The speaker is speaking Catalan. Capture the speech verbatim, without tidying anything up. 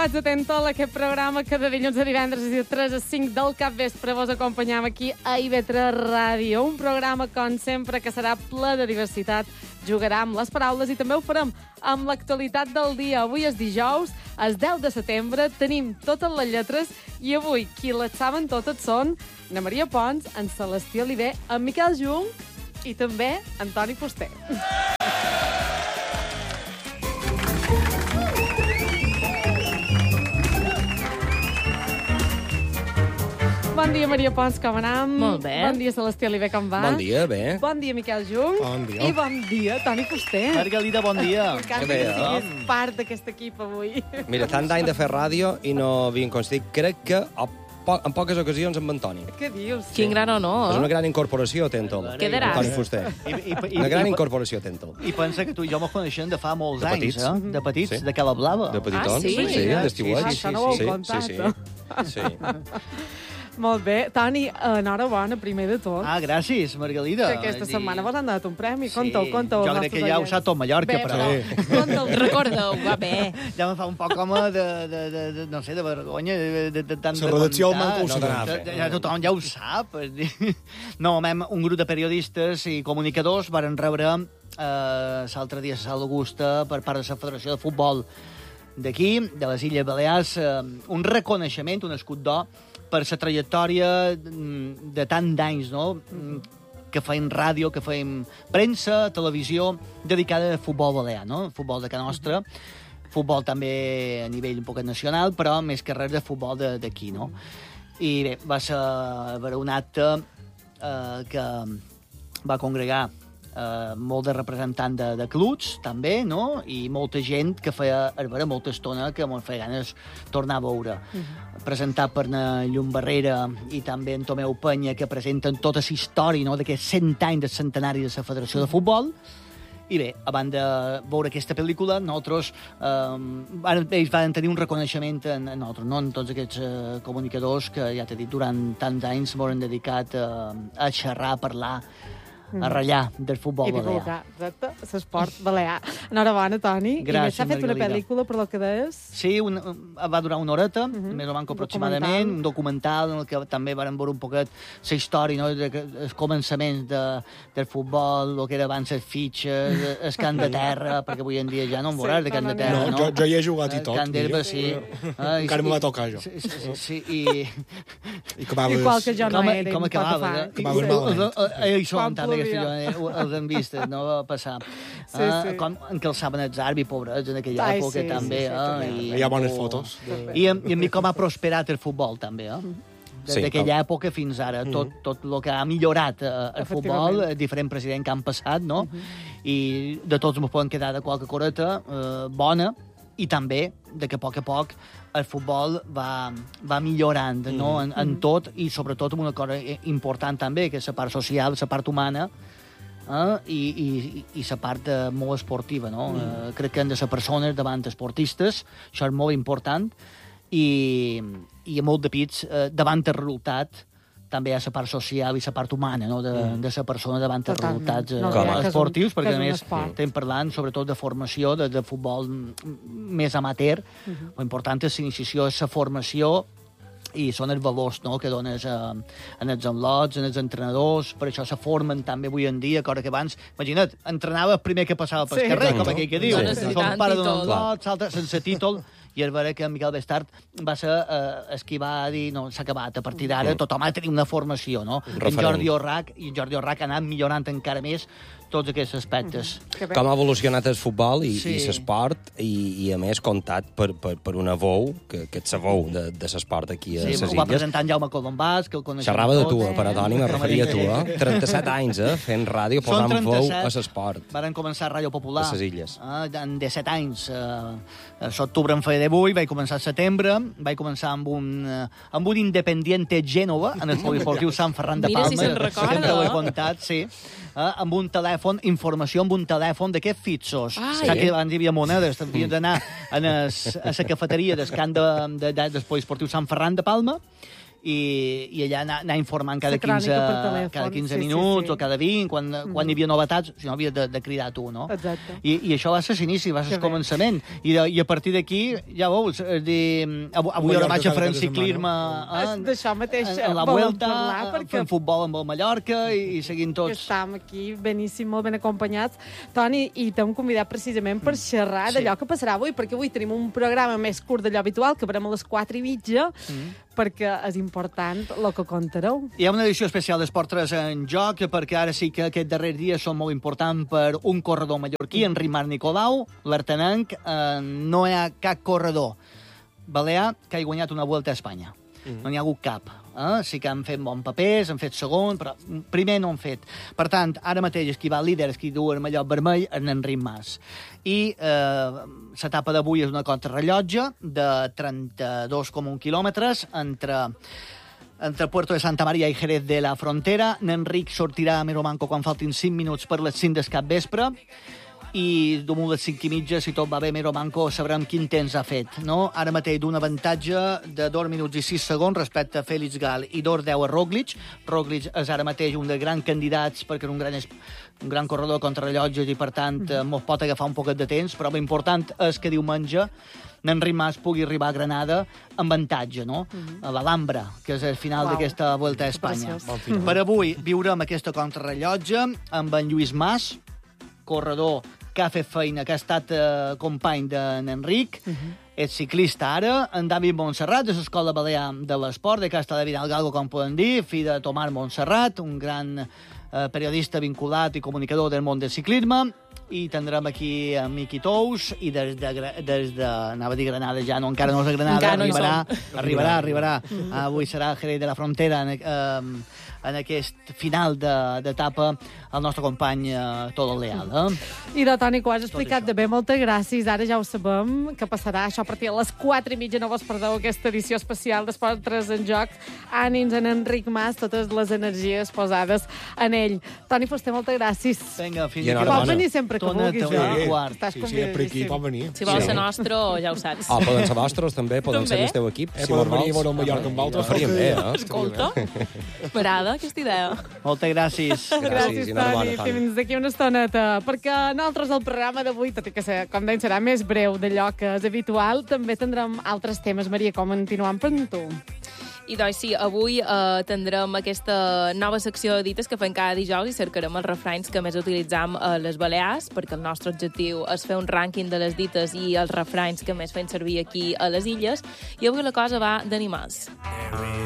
Benvinguts a Tentol, aquest programa que de dilluns a divendres de tres a cinc del capvespre vos acompanyam aquí a I V tres Ràdio. Un programa, com sempre, que serà ple de diversitat. Jugarà amb les paraules i també ho farem amb l'actualitat del dia. Avui és dijous, és deu de setembre, tenim totes les lletres i avui qui les saben totes són na Maria Pons, en Celestí Oliver, en Miquel Jung i també en Toni Fuster. Bon dia, Maria Pons, com anam? Molt bé. Bon dia, Celestí Oliver, com va? Bon dia, bé. Bon dia, Miquel Jung. Bon dia. I bon dia, Toni Fuster. Margalida, bon dia. M'encanta Que bé, que eh? siguis part d'aquest equip avui. Mira, tant d'any de fer ràdio i no havien constit. Crec que a po en poques ocasions amb en Toni. Què dius? Quin gran honor. És una gran incorporació, Tentol. Quedaràs. Toni Fuster. I, i, i, Una gran i, incorporació, Tentol. I pensa que tu i jo mos coneixem de fa molts De anys, petits. eh? De petits, Sí. de Cala Blava. De petitons? Ah, sí? Sí, d'estiuets. Sí, sí, sí, Això no ho heu sí, contat, sí, sí. sí. Molt bé. Toni, enhorabona, primer de tot. Ah, gràcies, Margalida. Que aquesta setmana vos han donat un premi. Sí. Conta-ho, conta-ho. Jo crec que ja ho sap tot Mallorca, bé, però... Sí. Conta-ho. Recorda-ho, va bé. Ja me fa un poc com de, de, de, de, no sé, de vergonya, de, de, de tant La redacció de manca ho contar. sabem. Ja, ja tothom ja ho sap. No, mem, un grup de periodistes i comunicadors varen rebre eh, l'altre dia a Sal Augusta per part de la Federació de Futbol d'aquí, de les Illes Balears, eh, un reconeixement, un escut d'or, per la trajectòria de tant d'anys, no?, que feim ràdio, que feim premsa, televisió, dedicada al futbol balear, no?, futbol de casa nostra, futbol també a nivell un poc nacional, però més que res de futbol d'aquí, no? I bé, va ser un acte eh, que va congregar Uh, molt de representants de, de clubs, també, no? I molta gent que feia, a veure, molta estona que m'ho feia ganes tornar a veure. Uh -huh. Presentat per na Llum Barrera i també en Tomeu Penya, que presenten tota la història, no?, d'aquests cent anys del centenari de la Federació de Futbol. I bé, abans de veure aquesta pel·lícula, nosaltres, eh, ells van tenir un reconeixement en, en nosaltres, no?, en tots aquests eh, comunicadors que, ja t'he dit, durant tants anys s'han dedicat eh, a xerrar, a parlar, a ratllar del futbol I balear. divulgar, exacte, l'esport balear. Enhorabona, Toni. Gràcies, I s'ha fet una Margalida. pel·lícula, per lo que deies? Sí, un, va durar una horeta, uh -huh. més o menys aproximadament, Documental. un documental en el que també varen veure un poquet la història, no?, de, els començaments de, del futbol, el que era abans les fitxes, el camp de terra, perquè avui en dia ja no en veuràs de camp de terra, No, no? jo, jo hi he jugat i El tot. camp d'herba, sí. Ah, i- Encara me i- va tocar, jo. Sí, sí, sí, sí, i... I com Igual que jo no com, era. com acabava, eh? Acabava I- malament. Ells Quan són també, plovia. aquesta jo, els han vist, no va passar. Sí, Ah, sí. Com en què els saben els àrbits, pobrets, en aquella Ai, època sí, també. sí, sí, eh? també. I, Hi ha bones fotos. I, i amb mi com ha prosperat el futbol, també, eh? Des Sí, d'aquella època fins ara, tot, tot el que ha millorat eh, el futbol, Efectivament. el diferent president que han passat, no? I de tots ens poden quedar de qualque coreta eh, bona, i també de que a poc a poc el futbol va, va millorant, no?, en, en tot, i sobretot amb una cosa important també, que és la part social, la part humana, eh? I, i, i la part eh, molt esportiva, no? Mm. Eh, crec que han de ser persones davant esportistes, això és molt important, i, i molt de pits eh, davant el resultat també hi ha la part social i la part humana, no?, de, mm. de la persona davant els Totalment. resultats eh, No, ja, que és un- esportius, que perquè és a un més esport. estem parlant sobretot de formació, de, de futbol m- més amateur. Uh -huh. Lo important és l'iniciació, és la formació, i són els valors, no?, que dones eh, en els enlots, en els entrenadors, per això se formen també avui en dia, cosa que abans, imagina't, entrenava el primer que passava pel Sí. carrer, com Exacte. aquell que diu, No necessitant son pare d'un títol. enlot, salta sense títol, i és vera que en Miquel Bestart va ser eh, el qui va dir, no, s'ha acabat, a partir d'ara tothom ha de tenir una formació, no? En referent. Jordi Orrac, i en Jordi Orrac ha anat millorant encara més tots aquests aspectes. Que bé. Com ha evolucionat el futbol i, Sí. i l'esport, i, i a més comptat per, per, per una veu, que, que ets la veu de, de l'esport aquí a Sí, les ho va Illes. presentar en Jaume Colombàs, que el coneixem Xerrava de tots. tu, eh, però Toni, me referia a tu, eh? trenta-set anys, eh? Fent ràdio, Són posant veu trenta-set. a l'esport. Varen començar a Ràdio Popular. A ses Illes. Eh, en disset anys. Eh, a l'octubre en feia divuit, vaig començar a setembre, vaig començar amb un, eh, amb un Independiente Gènova, en el Polisportiu Sant Ferran de Mira Palma. si se'n recorda. Sempre ho he contat, sí. Eh, amb un telèfon, informació amb un telèfon d'aquests fitxos. Ai. Saps que abans hi havia monedes, havies d'anar a la cafeteria del camp de, de, de, del Polisportiu Sant Ferran de Palma, i, i allà anar, anar informant cada La crònica quinze, per telèfon, cada quinze sí, sí, minuts sí. o cada vint, quan, mm. quan hi havia novetats, si no havia de, de cridar tu, no? Exacte. I, I això va ser l'inici, va ser el començament. I, de, I a partir d'aquí, ja veus, és dir, avui, avui ara vaig a fer en ciclisme eh, D'això mateix en, en la volem Vuelta, parlar, perquè fent futbol amb el Mallorca i, i seguint que tots. estem aquí beníssim, molt ben acompanyats. Toni, i t'hem convidat precisament per xerrar Sí. d'allò que passarà avui, perquè avui tenim un programa més curt d'allò habitual, que acabarem a les quatre i mitja, mm. perquè és important el que contareu. Hi ha una edició especial d'Esport tres en joc, perquè ara sí que aquest darrer dia són molt important per un corredor mallorquí, Enric Marc Nicolau, l'artenenc. Eh, no hi ha cap corredor balear que hagi guanyat una Vuelta a Espanya. Mm. No n'hi ha hagut cap. Eh? Sí que han fet bons papers, han fet segon, però primer no han fet. Per tant, ara mateix és qui va líder, és qui du el mallot vermell, en Enric Mas. I eh, l'etapa d'avui és una contrarrellotge de trenta-dos coma un quilòmetres entre... entre Puerto de Santa Maria i Jerez de la Frontera. N'Enric sortirà a Meromanco quan faltin cinc minuts per les cinc del capvespre, i damunt les cinc i mitja, si tot va bé, Meromanco sabrem quin temps ha fet, no? Ara mateix d'un avantatge de dos minuts i sis segons respecte a Félix Gal i dos deu a Roglic. Roglic és ara mateix un dels grans candidats perquè és un gran, un gran corredor contra rellotges i, per tant, mm. mos pot agafar un poquet de temps, però l'important és que diumenge n'Enric Mas pugui arribar a Granada amb avantatge, no? Mm-hmm. A l'Alhambra, que és el final d'aquesta Vuelta a Espanya. Bon per avui viurem aquesta contrarrellotge amb en Lluís Mas, corredor que ha fet feina, que ha estat eh, company d'Enric, uh-huh. és ciclista ara, en David Montserrat, de l'Escola Balear de l'Esport, de Casta de Vidalgalgo, com poden dir, fill de Tomàs Montserrat, un gran eh, periodista vinculat i comunicador del món del ciclisme, i tindrem aquí a Miqui Tous, i des de, des de, anava a dir Granada, ja no, encara no és a Granada, Encara no arribarà, som. arribarà, arribarà. Mm-hmm. Avui serà Jerez de la Frontera, en, eh, en aquest final d'etapa, el nostre company eh, Todo Leal. Eh? I de Toni, que ho has explicat de bé, moltes gràcies. Ara ja ho sabem, que passarà això a partir de les quatre i mitja. No vos perdeu aquesta edició especial d'Esport tres en joc. Ànims en Enric Mas, totes les energies posades en ell. Toni Fuster, moltes gràcies. Vinga, fins I aquí. enhorabona. Pots venir sempre que Torna't vulguis. a eh? un quart. Estàs Sí, sí, per aquí convidadíssim. pot venir. Si vols Sí. ser nostre, ja ho saps. Ah, poden ser vostres, també, poden ser També. del teu equip. Eh, si poden vols. venir a veure el Mallorca amb Ho altres. faríem bé, eh? Escolta, m'agrada aquesta idea. Moltes gràcies. Gràcies, Gràcies, i enhorabona, Toni. Toni. Fins d'aquí una estoneta. Perquè nosaltres el programa d'avui, tot i que ser, com deien, serà més breu d'allò que és habitual, també tindrem altres temes. Maria, com continuem per tu? I doncs sí, avui eh, tindrem aquesta nova secció de dites que fem cada dijous i cercarem els refranys que més utilitzam a les Balears, perquè el nostre objectiu és fer un rànquing de les dites i els refranys que més fem servir aquí a les illes. I avui la cosa va d'animals.